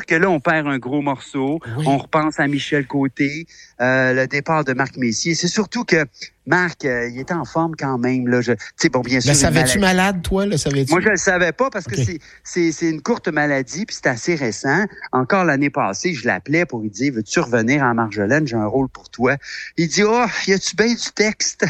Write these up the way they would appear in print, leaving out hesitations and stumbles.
sûr que là, on perd un gros morceau. Oui. On repense à Michel Côté, le départ de Marc Messier. C'est surtout que Marc, il était en forme quand même. Là. Bon, bien sûr. Le savais-tu malade, toi? Le savais-tu? Moi, je le savais pas parce que c'est une courte maladie, puis c'est assez récent. Encore l'année passée, je l'appelais pour lui dire, veux-tu revenir à Marjolaine? J'ai un rôle pour toi. Il dit, y a-tu bien du texte?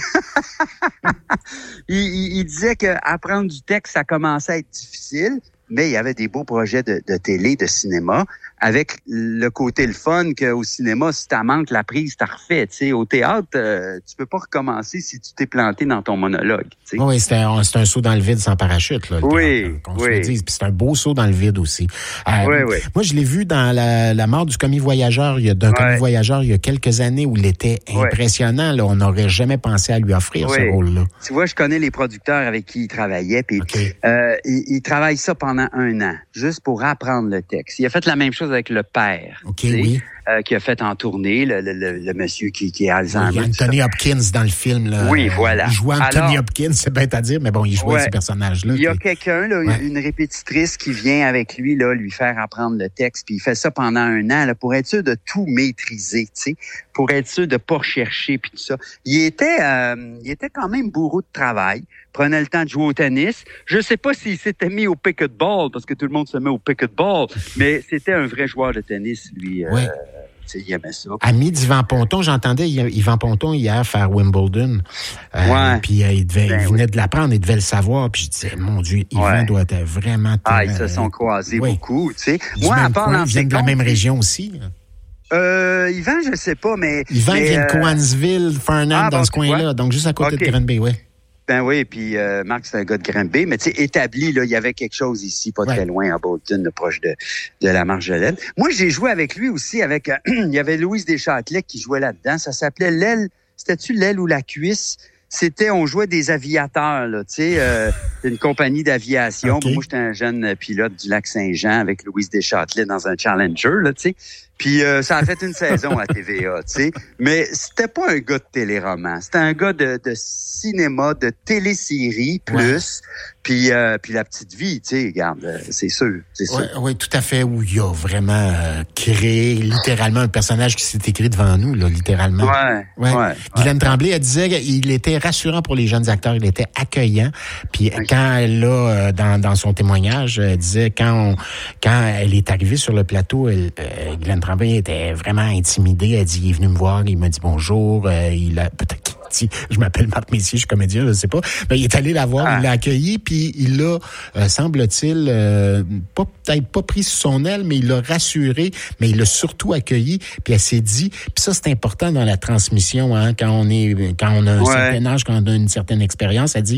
il disait que apprendre du texte, ça commençait à être difficile, mais il y avait des beaux projets de télé, de cinéma, avec le côté le fun qu'au cinéma, si t'en manques la prise, t'as refait. T'sais. Au théâtre, tu peux pas recommencer si tu t'es planté dans ton monologue. T'sais. Oui, c'est un saut dans le vide sans parachute. Là, oui, qu'on se le dise. Puis c'est un beau saut dans le vide aussi. Oui. Moi, je l'ai vu dans la mort du commis voyageur. Commis voyageur il y a quelques années où il était impressionnant. Là, on n'aurait jamais pensé à lui offrir ce rôle-là. Tu vois, je connais les producteurs avec qui il travaillait. Puis il travaille ça pendant 1 an, juste pour apprendre le texte. Il a fait la même chose avec le père. Qui a fait en tournée, le monsieur qui est Alzheimer. Oui, Anthony Hopkins dans le film. Là, oui, voilà. Il jouait Anthony Hopkins, c'est bête à dire, mais bon, il jouait ce personnage-là. Il y a quelqu'un, là, une répétitrice qui vient avec lui, là, lui faire apprendre le texte, puis il fait ça pendant 1 an, là, pour être sûr de tout maîtriser, tu sais, pour être sûr de pas rechercher, puis tout ça. Il était quand même bourreau de travail. Prenait le temps de jouer au tennis. Je sais pas s'il s'était mis au pickleball, parce que tout le monde se met au pickleball, mais c'était un vrai joueur de tennis, lui. Il aimait ça. Ami d'Yvan Ponton, j'entendais Yvan Ponton hier faire Wimbledon. Puis il venait de l'apprendre, il devait le savoir. Puis je disais, mon Dieu, Yvan doit être vraiment... ils se sont croisés beaucoup, tu sais. Moi, à part ils viennent de la même région aussi. Yvan, je sais pas, mais... Yvan vient de Cowansville, Farnham, dans ce coin-là, donc juste à côté de Granby, Ben oui, puis Marc, c'est un gars de Granby, mais tu sais, établi, là, il y avait quelque chose ici, pas très loin, à Bolton, proche de la Marjolaine. Moi, j'ai joué avec lui aussi, il y avait Louise Deschâtelet qui jouait là-dedans, ça s'appelait l'aile, c'était-tu l'aile ou la cuisse? On jouait des aviateurs, là, tu sais, une compagnie d'aviation. Moi, j'étais un jeune pilote du Lac-Saint-Jean avec Louise Deschâtelet dans un Challenger, là, tu sais. Puis ça a fait une saison à TVA, tu sais. Mais c'était pas un gars de téléroman. C'était un gars de cinéma, de télésérie plus. Puis la petite vie, tu sais, regarde, c'est sûr. Oui, tout à fait. Où il a vraiment créé littéralement un personnage qui s'est écrit devant nous, là, littéralement. Guylaine Tremblay, elle disait qu'il était rassurant pour les jeunes acteurs. Il était accueillant. Puis quand elle a, dans son témoignage, elle disait quand elle est arrivée sur le plateau, Guylaine Tremblay était vraiment intimidée. Elle dit, il est venu me voir, il m'a dit bonjour, il a peut-être je m'appelle Marc Messier, je suis comédien, je sais pas. Mais il est allé la voir, il l'a accueilli, puis il l'a, semble-t-il, peut-être pas pris sous son aile, mais il l'a rassuré, mais il l'a surtout accueilli, puis elle s'est dit, puis ça c'est important dans la transmission, hein, quand on a un certain âge, quand on a une certaine expérience, elle dit,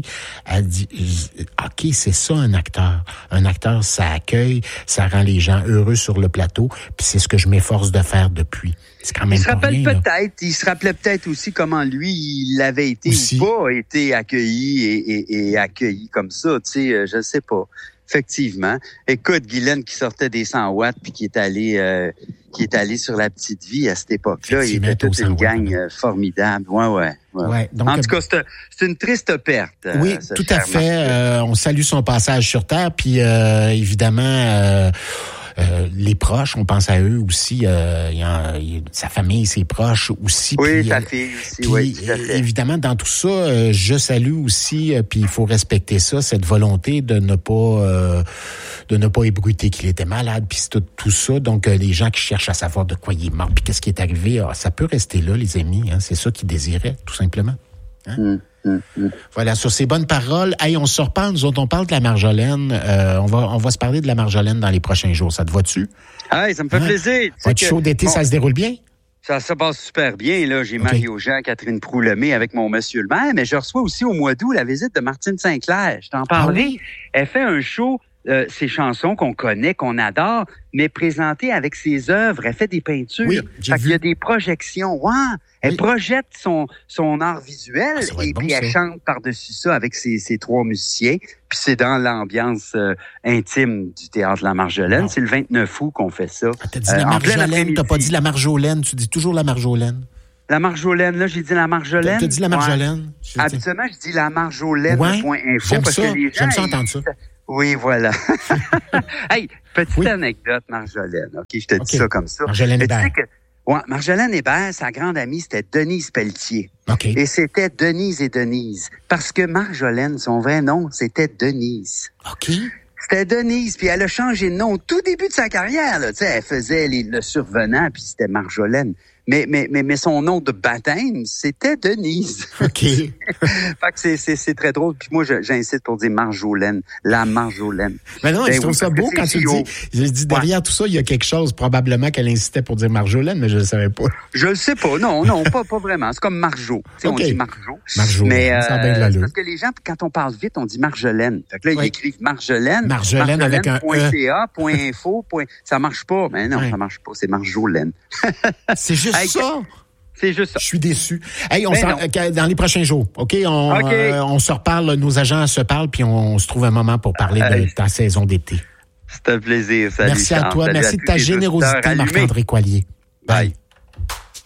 ok, c'est ça un acteur. Un acteur, ça accueille, ça rend les gens heureux sur le plateau, puis c'est ce que je m'efforce de faire depuis. C'est quand même il se rappelait peut-être aussi comment lui, il avait été ou pas été accueilli et accueilli comme ça, tu sais, je sais pas. Effectivement. Écoute, Guylaine qui sortait des 100 watts puis qui est allé sur La Petite Vie à cette époque-là, il était toute une gang formidable. Ouais. Donc, en tout cas, c'est une triste perte. Oui, tout à fait. On salue son passage sur Terre, puis évidemment... les proches, on pense à eux aussi, sa famille, ses proches aussi. Oui, sa fille aussi, tout à fait. Évidemment, dans tout ça, je salue aussi, puis il faut respecter ça, cette volonté de ne pas ébruiter qu'il était malade, puis tout ça. Donc, les gens qui cherchent à savoir de quoi il est mort, puis qu'est-ce qui est arrivé, ça peut rester là, les amis. Hein, c'est ça qu'ils désiraient, tout simplement. Hein? Voilà, sur ces bonnes paroles, on se reparle, nous autres, on parle de la Marjolaine. On va se parler de la Marjolaine dans les prochains jours. Ça te va-tu? Ça me fait plaisir. Votre show d'été, ça se déroule bien? Ça se passe super bien, là. J'ai Mario Jean, Catherine Proux-Lemay avec mon monsieur le maire, mais je reçois aussi au mois d'août la visite de Martine Sinclair. Je t'en parlerai. Elle fait un show, ses chansons qu'on connaît, qu'on adore, mais présentées avec ses œuvres. Elle fait des peintures. Oui, Il y a des projections. Elle projette son art visuel et puis elle chante par-dessus ça avec ses 3 musiciens. Puis c'est dans l'ambiance intime du Théâtre de la Marjolaine. C'est le 29 août qu'on fait ça. T'as dit la Marjolaine, t'as pas dit la Marjolaine. Tu dis toujours la Marjolaine. La Marjolaine, là, j'ai dit la Marjolaine. T'as dit la Marjolaine? Habituellement, je dis la Marjolaine.info. J'aime ça entendre ça. Oui, voilà. Hey, petite anecdote, Marjolaine. OK, je te dis ça comme ça. Marjolaine Hébert. Marjolaine Hébert, sa grande amie, c'était Denise Pelletier. OK. Et c'était Denise et Denise. Parce que Marjolaine, son vrai nom, c'était Denise. OK. C'était Denise, puis elle a changé de nom au tout début de sa carrière. Là. Elle faisait le survenant, puis c'était Marjolaine. Mais son nom de baptême, c'était Denise. OK. Fait que c'est très drôle. Puis moi, j'incite pour dire Marjolaine, la Marjolaine. Mais non, je trouve ça beau quand tu dis. Je dis derrière tout ça, il y a quelque chose, probablement qu'elle incitait pour dire Marjolaine, mais je ne le savais pas. Je le sais pas. Non, pas vraiment. C'est comme Marjo. Okay. On dit Marjo. Marjo. Mais ça a bien de l'allure. parce que les gens, quand on parle vite, on dit Marjolaine. Fait que là, ils écrivent Marjolaine. Marjolaine avec un .ca, .info, ça marche pas. Mais non, ça marche pas. C'est Marjolaine. C'est juste ça. C'est juste ça. Je suis déçu. Hey, dans les prochains jours, OK? On se reparle, nos agents se parlent, puis on se trouve un moment pour parler de ta saison d'été. C'est un plaisir. Salut, merci à toi. Merci de ta générosité, Marc-André Coallier. Bye.